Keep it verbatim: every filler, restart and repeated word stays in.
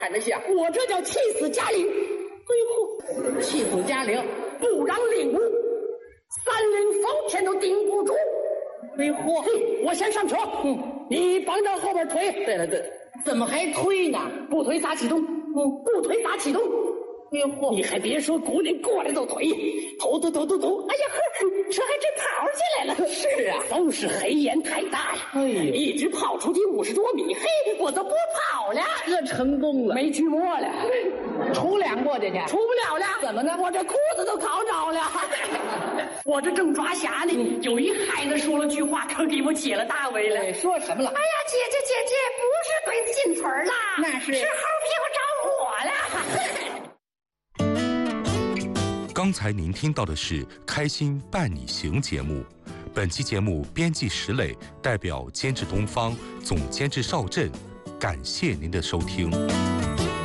看得下。 我这叫气死嘉陵。 哎呦，气死嘉陵， 不让令武，三令封天都顶不住。 哎嚯， 我先上车，嗯，你帮着后边推。 对了对了，怎么还推呢？ 不推咋启动？嗯，不推咋启动？ 哎呦嚯， 你还别说，姑娘过来就推，突突突突突，哎呀呵，车还真跑起来了。 是啊， 都是黑烟太大呀， 哎呦， 一直跑出去五十多米，嘿，我都不跑了， 这成功了， 没锯末了， 出两过去去， 出不了了。 怎么呢？ 我这裤子都烤着了，我这正抓瞎呢，嗯、有一孩子说了句话，可给我解了大围了。 哎、说什么了？ 哎呀，姐姐姐姐，不是鬼子进村啦， 那是是猴屁股找我了。 刚才您听到的是《开心伴你行》节目，本期节目编辑石磊，代表监制东方，总监制邵震，感谢您的收听。